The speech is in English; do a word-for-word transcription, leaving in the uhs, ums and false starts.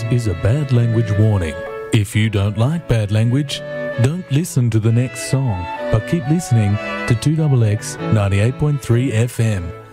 is a bad language warning. If you don't like bad language, don't listen to the next song, but keep listening to two X X ninety-eight point three F M.